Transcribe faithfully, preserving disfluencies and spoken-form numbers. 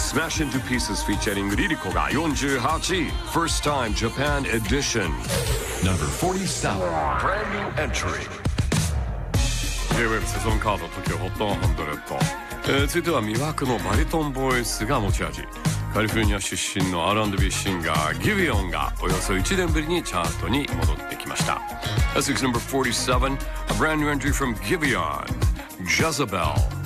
Smash Into Pieces featuring Ririko がよんじゅうはちい First Time Japan Edition Number forty-seven Brand New Entry J-Wave セゾンカード トキオ ホットひゃく、えー、続いては魅惑のバリトンボイスが持ち味カリフォルニア出身の アールアンドビー シンガーギビオンがおよそいちねんぶりにチャートに戻ってきました。That's number forty-seven, a brand new entry from Giveon, Jezebel